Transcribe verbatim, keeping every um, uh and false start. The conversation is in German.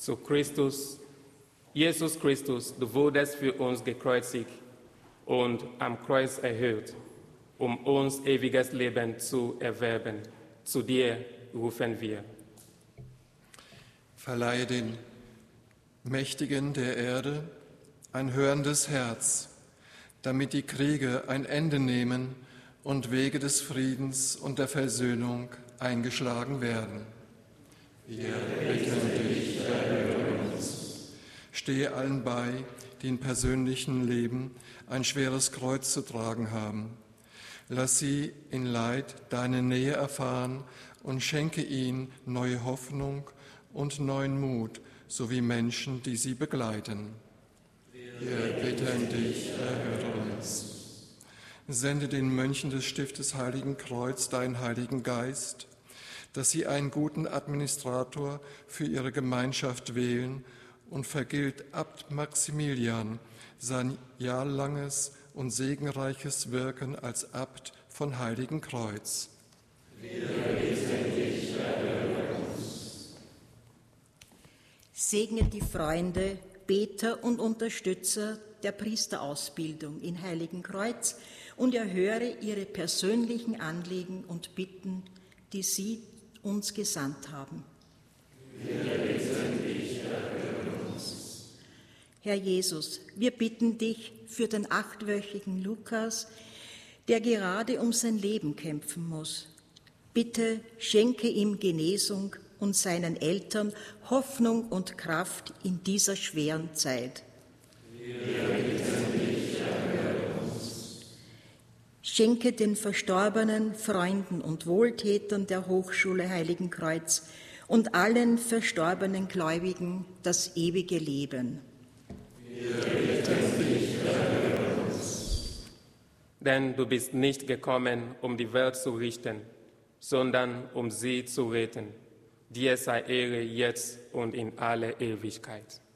zu Christus. Jesus Christus, du wurdest für uns gekreuzigt und am Kreuz erhöht, um uns ewiges Leben zu erwerben. Zu dir rufen wir. Verleihe den Mächtigen der Erde ein hörendes Herz, damit die Kriege ein Ende nehmen und Wege des Friedens und der Versöhnung eingeschlagen werden. Wir bitten dich, erhöre uns. Stehe allen bei, die in persönlichen Leben ein schweres Kreuz zu tragen haben. Lass sie in Leid deine Nähe erfahren und schenke ihnen neue Hoffnung und neuen Mut, sowie Menschen, die sie begleiten. Wir bitten dich, erhöre uns. Sende den Mönchen des Stiftes Heiligen Kreuz deinen Heiligen Geist, dass sie einen guten Administrator für ihre Gemeinschaft wählen, und vergilt Abt Maximilian sein jahrelanges und segenreiches Wirken als Abt von Heiligen Kreuz. Wir bitten dich, erhöre uns. Segne die Freunde, Beter und Unterstützer der Priesterausbildung in Heiligen Kreuz und erhöre ihre persönlichen Anliegen und Bitten, die sie uns gesandt haben. Wir bitten dich, erhöre uns. Herr Jesus, wir bitten dich für den achtwöchigen Lukas, der gerade um sein Leben kämpfen muss. Bitte schenke ihm Genesung und seinen Eltern Hoffnung und Kraft in dieser schweren Zeit. Wir bitten dich, erhöre uns. Schenke den verstorbenen Freunden und Wohltätern der Hochschule Heiligen Kreuz und allen verstorbenen Gläubigen das ewige Leben. Wir bitten dich, erhöre uns. Denn du bist nicht gekommen, um die Welt zu richten, sondern um sie zu retten. Dir sei Ehre jetzt und in alle Ewigkeit.